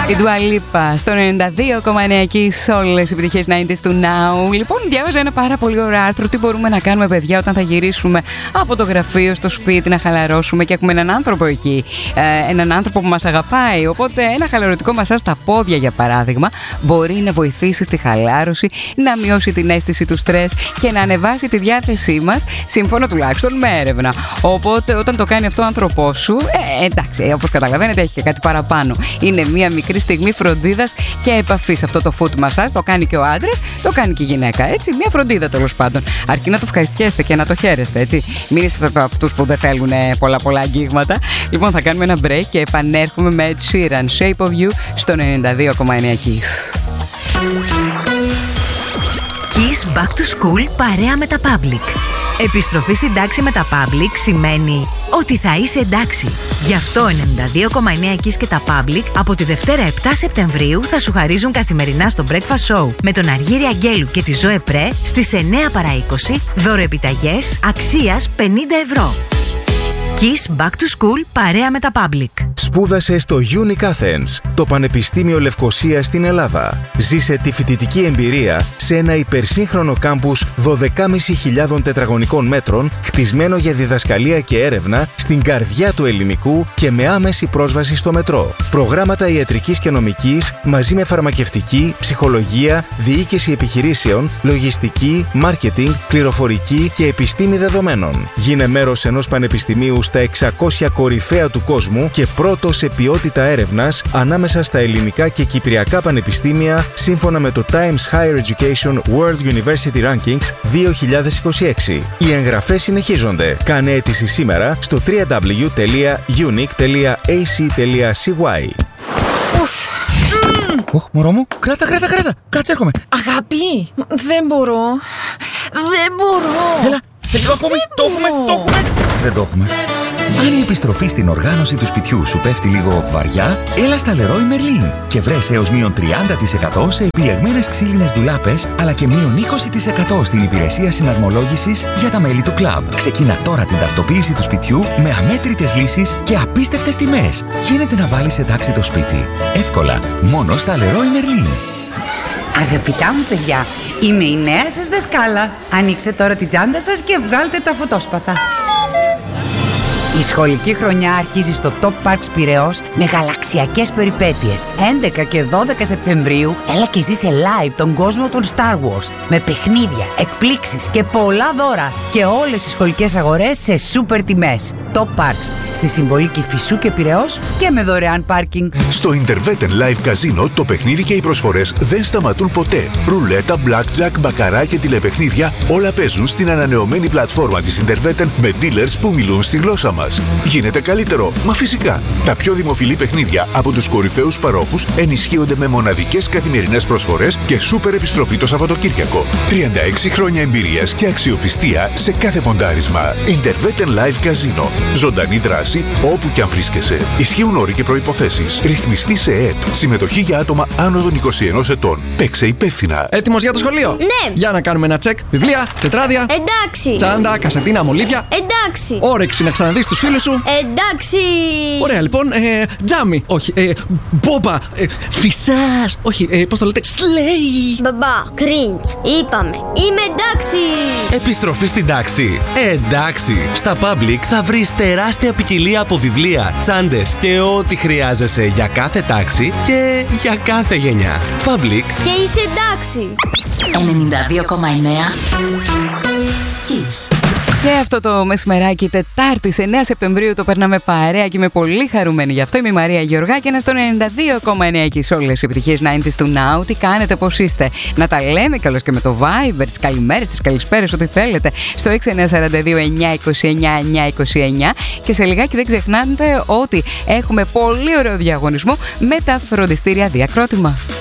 Η Dua Lipa στο 92,9 εκεί σε όλες οι επιτυχίες 90s του Now. Λοιπόν, διάβαζα ένα πάρα πολύ ωραίο άρθρο. Τι μπορούμε να κάνουμε, παιδιά, όταν θα γυρίσουμε από το γραφείο στο σπίτι να χαλαρώσουμε και έχουμε έναν άνθρωπο εκεί. Έναν άνθρωπο που μας αγαπάει. Οπότε, ένα χαλαρωτικό μασάζ στα πόδια, για παράδειγμα, μπορεί να βοηθήσει στη χαλάρωση, να μειώσει την αίσθηση του στρες και να ανεβάσει τη διάθεσή μας, σύμφωνα τουλάχιστον με έρευνα. Οπότε, όταν το κάνει αυτό ο άνθρωπός σου, εντάξει, όπως καταλαβαίνετε, έχει και κάτι παραπάνω. Είναι μια μικρή στιγμή φροντίδας και επαφής. Αυτό το foot massage το κάνει και ο άντρας, το κάνει και η γυναίκα. Έτσι, μια φροντίδα τέλος πάντων. Αρκεί να το ευχαριστιέστε και να το χαίρεστε, έτσι. Μην είστε από αυτούς που δεν θέλουν πολλά αγγίγματα. Λοιπόν, θα κάνουμε ένα break και επανέρχομαι με Ed Sheeran, Shape of You, στο 92,9 Kiss. Kiss Back to School παρέα με τα Public. Επιστροφή στην τάξη με τα Public σημαίνει ότι θα είσαι εντάξει. Γι' αυτό 92,9 Kiss και τα Public από τη Δευτέρα 7 Σεπτεμβρίου θα σου χαρίζουν καθημερινά στο Breakfast Show με τον Αργύρη Αγγέλου και τη Ζωέ Πρέ στις 9 παρά 20 δωροεπιταγές αξίας 50 ευρώ. Kiss Back to School παρέα με τα Public. Σπούδασε στο Unique Athens, το Πανεπιστήμιο Λευκωσίας στην Ελλάδα. Ζήσε τη φοιτητική εμπειρία σε ένα υπερσύγχρονο κάμπους 12.500 τετραγωνικών μέτρων, χτισμένο για διδασκαλία και έρευνα στην καρδιά του ελληνικού και με άμεση πρόσβαση στο μετρό. Προγράμματα ιατρικής και νομικής μαζί με φαρμακευτική, ψυχολογία, διοίκηση επιχειρήσεων, λογιστική, μάρκετινγκ, πληροφορική και επιστήμη δεδομένων. Γίνε μέρος ενός πανεπιστημίου στα 600 κορυφαία του κόσμου και πρώτο σε ποιότητα έρευνας ανάμεσα στα ελληνικά και κυπριακά πανεπιστήμια σύμφωνα με το Times Higher Education World University Rankings 2026. Οι εγγραφές συνεχίζονται. Κάνε αίτηση σήμερα στο www.unique.ac.cy. Μωρό μου, κράτα, κάτσε, έρχομαι. Αγάπη, δεν μπορώ. Έλα, λίγο ακόμη, το έχουμε. Δεν το έχουμε. Αν η επιστροφή στην οργάνωση του σπιτιού σου πέφτει λίγο βαριά, έλα στα Leroy Merlin και βρες έως μείον 30% σε επιλεγμένες ξύλινες ντουλάπες, αλλά και μείον 20% στην υπηρεσία συναρμολόγησης για τα μέλη του κλαμπ. Ξεκίνα τώρα την τακτοποίηση του σπιτιού με αμέτρητες λύσεις και απίστευτες τιμές. Γίνεται να βάλεις εντάξει το σπίτι. Εύκολα, μόνο στα Leroy Merlin. Αγαπητά μου παιδιά, είμαι η νέα σας δασκάλα. Ανοίξτε τώρα την τσάντα σας και βγάλτε τα φωτόσπαθα. Η σχολική χρονιά αρχίζει στο Top Parks Πειραιώς με γαλαξιακές περιπέτειες. 11 και 12 Σεπτεμβρίου έλα και ζήσε live τον κόσμο των Star Wars με παιχνίδια, εκπλήξεις και πολλά δώρα και όλες οι σχολικές αγορές σε σούπερ τιμές. Top Parks στη συμβολή Κηφισού και Πειραιώς και με δωρεάν πάρκινγκ. Στο Interveten Live Casino το παιχνίδι και οι προσφορές δεν σταματούν ποτέ. Ρουλέτα, blackjack, μπακαρά και τηλεπαιχνίδια όλα παίζουν στην ανανεωμένη πλατφόρμα της Interveten με dealers που μιλούν στη γλώσσα μας. Γίνεται καλύτερο, μα φυσικά. Τα πιο δημοφιλή παιχνίδια από τους κορυφαίους παρόχους ενισχύονται με μοναδικές καθημερινές προσφορές και σούπερ επιστροφή το Σαββατοκύριακο. 36 χρόνια εμπειρίας και αξιοπιστία σε κάθε ποντάρισμα. Interveten Live Casino. Ζωντανή δράση όπου και αν βρίσκεσαι. Ισχύουν όροι και προϋποθέσεις. Ρυθμιστή σε ΕΕΠ. Συμμετοχή για άτομα άνω των 21 ετών. Παίξε υπεύθυνα. Έτοιμος για το σχολείο? Ναι. Για να κάνουμε ένα τσεκ. Βιβλία, τετράδια. Εντάξει. Τσάντα, κασετίνα, μολύβια. Εντάξει. Όρεξη να ξαναδείς τους φίλους σου. Εντάξει. Ωραία, λοιπόν. Τζάμι. Όχι. Μπόμπα. Φυσάς. Όχι. Πώς το λέτε? Σλέι. Μπαμπά, cringe. Είπαμε. Είμαι εντάξει. Επιστροφή στην τάξη. Εντάξει. Στα Public θα βρεις τεράστια ποικιλία από βιβλία, τσάντες και ό,τι χρειάζεσαι για κάθε τάξη και για κάθε γενιά. Public. Και είσαι εντάξει. 92,9 Kiss. Και αυτό το μεσημεράκι, Τετάρτη 9 Σεπτεμβρίου, το περνάμε παρέα και είμαι πολύ χαρούμενη γι' αυτό. Είμαι η Μαρία Γεωργά και ένα στο 92,9 και σε όλες τις επιτυχίες 90s του Now. Τι κάνετε, πώς είστε? Να τα λέμε καλώς και με το Viber, τις καλημέρες, τις καλησπέρες, ό,τι θέλετε. Στο 6942-929-929. Και σε λιγάκι δεν ξεχνάτε ότι έχουμε πολύ ωραίο διαγωνισμό με τα φροντιστήρια Διακρότημα.